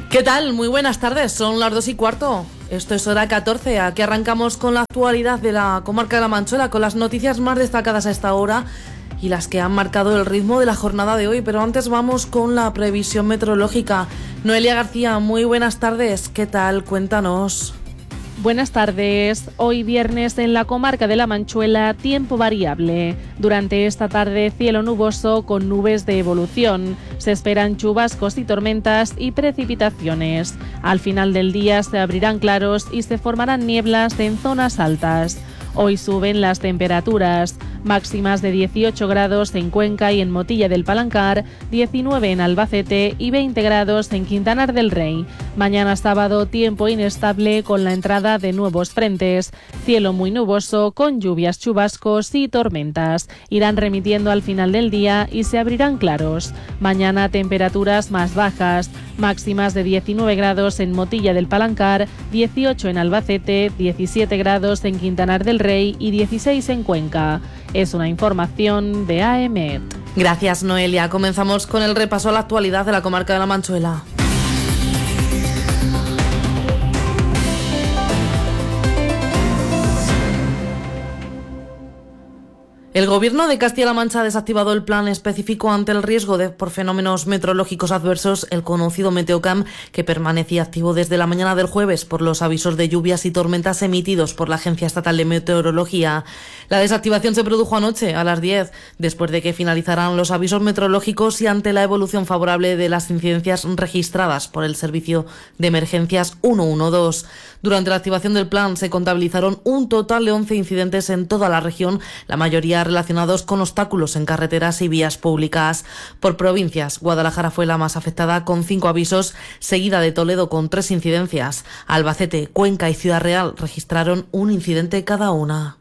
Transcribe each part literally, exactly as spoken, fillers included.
¿Qué tal? Muy buenas tardes, son las dos y cuarto. Esto es Hora catorce, aquí arrancamos con la actualidad de la comarca de La Manchuela, con las noticias más destacadas a esta hora y las que han marcado el ritmo de la jornada de hoy. Pero antes vamos con la previsión meteorológica. Noelia García, muy buenas tardes, ¿qué tal? Cuéntanos. Buenas tardes. Hoy viernes en la comarca de La Manchuela, tiempo variable. Durante esta tarde, cielo nuboso con nubes de evolución. Se esperan chubascos y tormentas y precipitaciones. Al final del día se abrirán claros y se formarán nieblas en zonas altas. Hoy suben las temperaturas, máximas de dieciocho grados en Cuenca y en Motilla del Palancar, diecinueve en Albacete y veinte grados en Quintanar del Rey. Mañana sábado, tiempo inestable con la entrada de nuevos frentes. Cielo muy nuboso con lluvias, chubascos y tormentas. Irán remitiendo al final del día y se abrirán claros. Mañana temperaturas más bajas, máximas de diecinueve grados en Motilla del Palancar, dieciocho en Albacete, diecisiete grados en Quintanar del Rey y dieciséis en Cuenca. Es una información de A E M E T. Gracias, Noelia. Comenzamos con el repaso a la actualidad de la comarca de La Manchuela. El Gobierno de Castilla-La Mancha ha desactivado el plan específico ante el riesgo de por fenómenos meteorológicos adversos, el conocido Meteocam, que permanecía activo desde la mañana del jueves por los avisos de lluvias y tormentas emitidos por la Agencia Estatal de Meteorología. La desactivación se produjo anoche a las diez, después de que finalizaran los avisos meteorológicos y ante la evolución favorable de las incidencias registradas por el Servicio de Emergencias ciento doce. Durante la activación del plan se contabilizaron un total de once incidentes en toda la región, la mayoría relacionados con obstáculos en carreteras y vías públicas. Por provincias, Guadalajara fue la más afectada con cinco avisos, seguida de Toledo con tres incidencias. Albacete, Cuenca y Ciudad Real registraron un incidente cada una.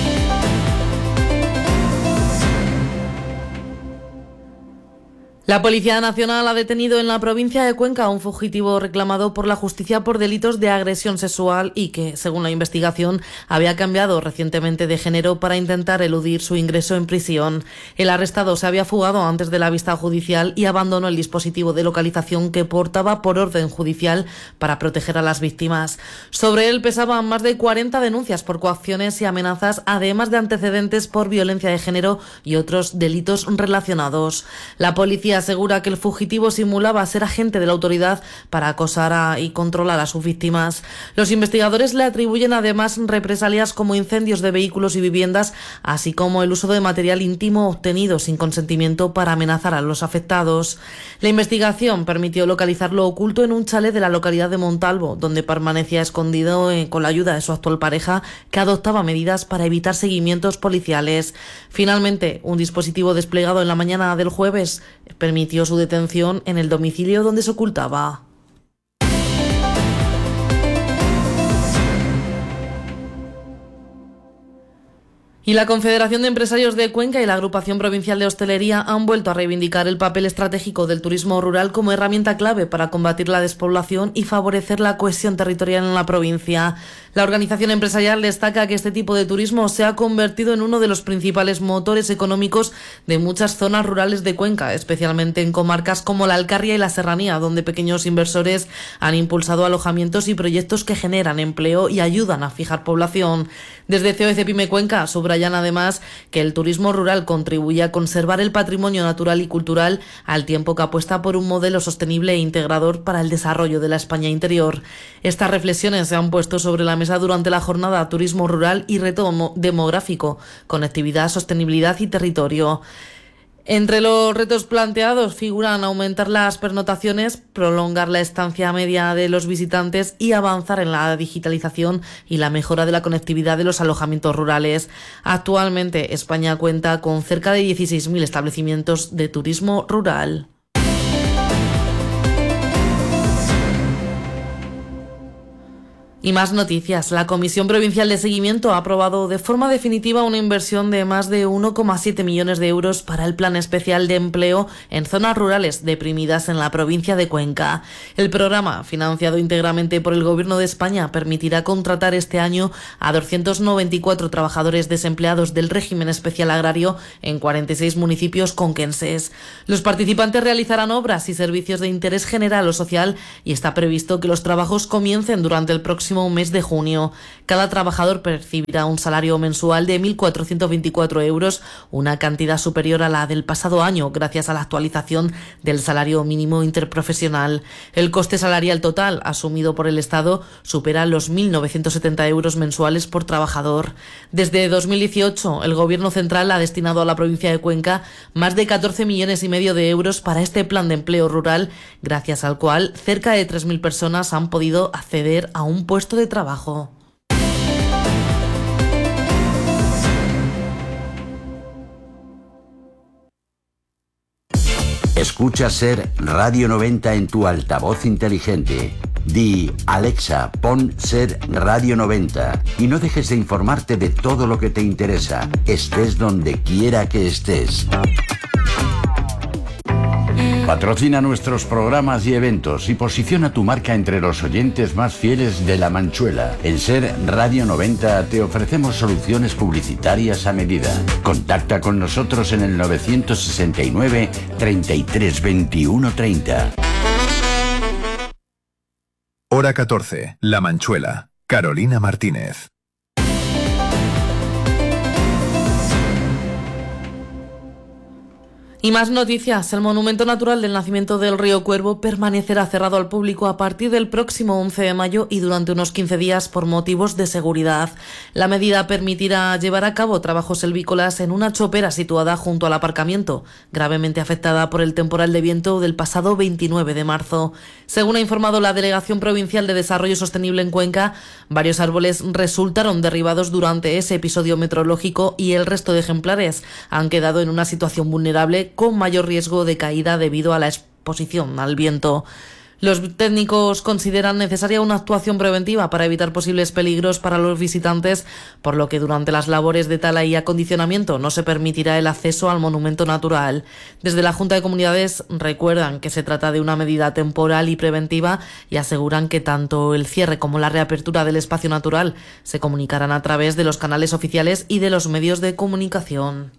La Policía Nacional ha detenido en la provincia de Cuenca a un fugitivo reclamado por la justicia por delitos de agresión sexual y que, según la investigación, había cambiado recientemente de género para intentar eludir su ingreso en prisión. El arrestado se había fugado antes de la vista judicial y abandonó el dispositivo de localización que portaba por orden judicial para proteger a las víctimas. Sobre él pesaban más de cuarenta denuncias por coacciones y amenazas, además de antecedentes por violencia de género y otros delitos relacionados. La policía asegura que el fugitivo simulaba ser agente de la autoridad para acosar a y controlar a sus víctimas. Los investigadores le atribuyen además represalias como incendios de vehículos y viviendas, así como el uso de material íntimo obtenido sin consentimiento para amenazar a los afectados. La investigación permitió localizarlo oculto en un chalet de la localidad de Montalvo, donde permanecía escondido eh, con la ayuda de su actual pareja, que adoptaba medidas para evitar seguimientos policiales. Finalmente, un dispositivo desplegado en la mañana del jueves permitió su detención en el domicilio donde se ocultaba. Y la Confederación de Empresarios de Cuenca y la Agrupación Provincial de Hostelería han vuelto a reivindicar el papel estratégico del turismo rural como herramienta clave para combatir la despoblación y favorecer la cohesión territorial en la provincia. La organización empresarial destaca que este tipo de turismo se ha convertido en uno de los principales motores económicos de muchas zonas rurales de Cuenca, especialmente en comarcas como la Alcarria y la Serranía, donde pequeños inversores han impulsado alojamientos y proyectos que generan empleo y ayudan a fijar población. Desde C O E C Pyme Cuenca subrayan además que el turismo rural contribuye a conservar el patrimonio natural y cultural, al tiempo que apuesta por un modelo sostenible e integrador para el desarrollo de la España interior. Estas reflexiones se han puesto sobre la mesa durante la jornada Turismo Rural y Reto Demográfico, Conectividad, Sostenibilidad y Territorio. Entre los retos planteados figuran aumentar las pernotaciones, prolongar la estancia media de los visitantes y avanzar en la digitalización y la mejora de la conectividad de los alojamientos rurales. Actualmente, España cuenta con cerca de dieciséis mil establecimientos de turismo rural. Y más noticias. La Comisión Provincial de Seguimiento ha aprobado de forma definitiva una inversión de más de uno coma siete millones de euros para el Plan Especial de Empleo en zonas rurales deprimidas en la provincia de Cuenca. El programa, financiado íntegramente por el Gobierno de España, permitirá contratar este año a doscientos noventa y cuatro trabajadores desempleados del régimen especial agrario en cuarenta y seis municipios conquenses. Los participantes realizarán obras y servicios de interés general o social y está previsto que los trabajos comiencen durante el próximo mes de junio. Cada trabajador percibirá un salario mensual de mil cuatrocientos veinticuatro euros, una cantidad superior a la del pasado año gracias a la actualización del salario mínimo interprofesional. El coste salarial total asumido por el Estado supera los mil novecientos setenta euros mensuales por trabajador. Desde dos mil dieciocho, el Gobierno central ha destinado a la provincia de Cuenca más de catorce millones y medio de euros para este plan de empleo rural, gracias al cual cerca de tres mil personas han podido acceder a un puesto de trabajo. Escucha Ser Radio noventa en tu altavoz inteligente. Di, Alexa, pon Ser Radio noventa y no dejes de informarte de todo lo que te interesa, estés donde quiera que estés. Patrocina nuestros programas y eventos y posiciona tu marca entre los oyentes más fieles de La Manchuela. En Ser Radio noventa te ofrecemos soluciones publicitarias a medida. Contacta con nosotros en el novecientos sesenta y nueve, treinta y tres, veintiuno, treinta. Hora catorce. La Manchuela. Carolina Martínez. Y más noticias. El Monumento Natural del Nacimiento del Río Cuervo permanecerá cerrado al público a partir del próximo once de mayo y durante unos quince días por motivos de seguridad. La medida permitirá llevar a cabo trabajos silvícolas en una chopera situada junto al aparcamiento, gravemente afectada por el temporal de viento del pasado veintinueve de marzo. Según ha informado la Delegación Provincial de Desarrollo Sostenible en Cuenca, varios árboles resultaron derribados durante ese episodio meteorológico y el resto de ejemplares han quedado en una situación vulnerable con mayor riesgo de caída debido a la exposición al viento. Los técnicos consideran necesaria una actuación preventiva para evitar posibles peligros para los visitantes, por lo que durante las labores de tala y acondicionamiento no se permitirá el acceso al monumento natural. Desde la Junta de Comunidades recuerdan que se trata de una medida temporal y preventiva y aseguran que tanto el cierre como la reapertura del espacio natural se comunicarán a través de los canales oficiales y de los medios de comunicación.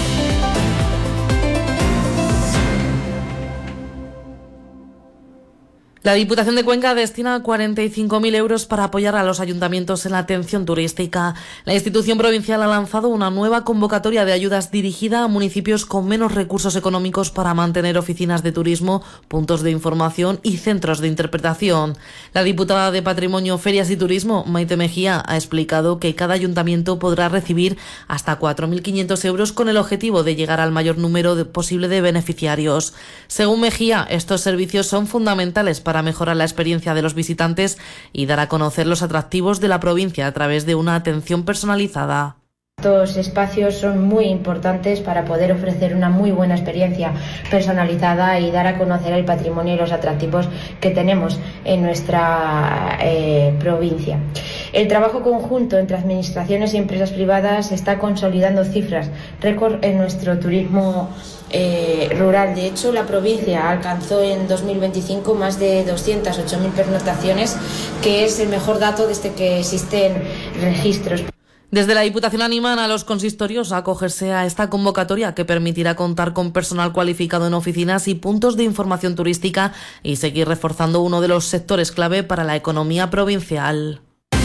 La Diputación de Cuenca destina cuarenta y cinco mil euros para apoyar a los ayuntamientos en la atención turística. La institución provincial ha lanzado una nueva convocatoria de ayudas dirigida a municipios con menos recursos económicos para mantener oficinas de turismo, puntos de información y centros de interpretación. La diputada de Patrimonio, Ferias y Turismo, Maite Mejía, ha explicado que cada ayuntamiento podrá recibir hasta cuatro mil quinientos euros con el objetivo de llegar al mayor número de posible de beneficiarios. Según Mejía, estos servicios son fundamentales para para mejorar la experiencia de los visitantes y dar a conocer los atractivos de la provincia a través de una atención personalizada. Estos espacios son muy importantes para poder ofrecer una muy buena experiencia personalizada y dar a conocer el patrimonio y los atractivos que tenemos en nuestra eh, provincia. El trabajo conjunto entre administraciones y empresas privadas está consolidando cifras récord en nuestro turismo eh, rural. De hecho, la provincia alcanzó en dos mil veinticinco más de doscientas ocho mil pernoctaciones, que es el mejor dato desde que existen registros. Desde la Diputación animan a los consistorios a acogerse a esta convocatoria que permitirá contar con personal cualificado en oficinas y puntos de información turística y seguir reforzando uno de los sectores clave para la economía provincial.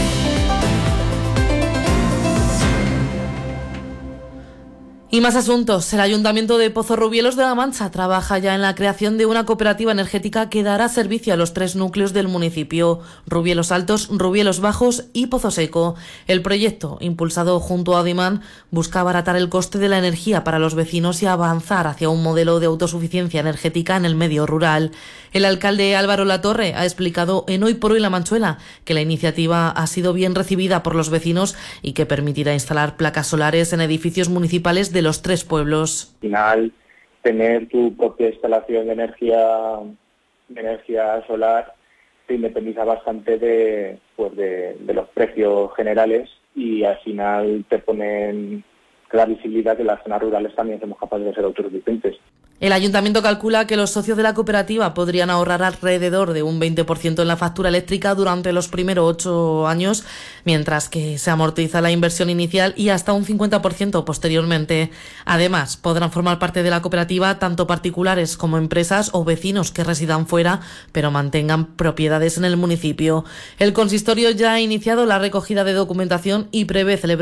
Y más asuntos. El Ayuntamiento de Pozorrubielos de la Mancha trabaja ya en la creación de una cooperativa energética que dará servicio a los tres núcleos del municipio: Rubielos Altos, Rubielos Bajos y Pozo Seco. El proyecto, impulsado junto a Adimán, busca abaratar el coste de la energía para los vecinos y avanzar hacia un modelo de autosuficiencia energética en el medio rural. El alcalde Álvaro Latorre ha explicado en Hoy por Hoy La Manchuela que la iniciativa ha sido bien recibida por los vecinos y que permitirá instalar placas solares en edificios municipales de los tres pueblos. Al final, tener tu propia instalación de energía, de energía solar se independiza bastante de, pues de, de los precios generales y al final te ponen la visibilidad que las zonas rurales también somos capaces de ser autosuficientes. El ayuntamiento calcula que los socios de la cooperativa podrían ahorrar alrededor de un veinte por ciento en la factura eléctrica durante los primeros ocho años, mientras que se amortiza la inversión inicial y hasta un cincuenta por ciento posteriormente. Además, podrán formar parte de la cooperativa tanto particulares como empresas o vecinos que residan fuera, pero mantengan propiedades en el municipio. El consistorio ya ha iniciado la recogida de documentación y prevé celebrar